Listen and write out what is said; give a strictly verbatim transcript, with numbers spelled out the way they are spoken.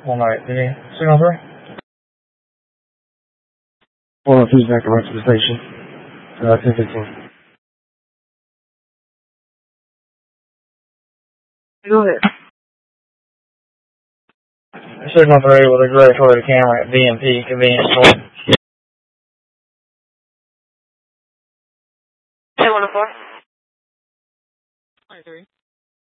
One night, did he? Signal three? One oh two's back to right to the station. Uh, ten fifteen. Go ahead. Signal three with a gray Toyota Camry at B M P convenience store. Hey, one oh four. twenty-three.